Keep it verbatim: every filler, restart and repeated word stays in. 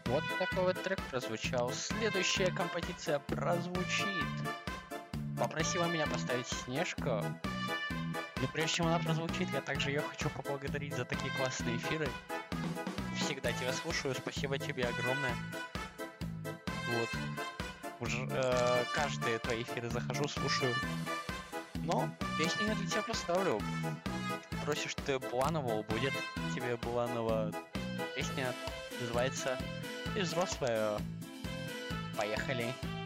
Вот такой вот трек прозвучал. Следующая композиция прозвучит. Попросила меня поставить Снежку. Но прежде чем она прозвучит, я также ее хочу поблагодарить за такие классные эфиры. Всегда тебя слушаю, спасибо тебе огромное. Вот. Уже э, каждые твои эфиры захожу, слушаю. Но песню я для тебя поставлю. Просишь ты Буланова, будет тебе Буланова. Песня называется «Ты взрослая». Поехали.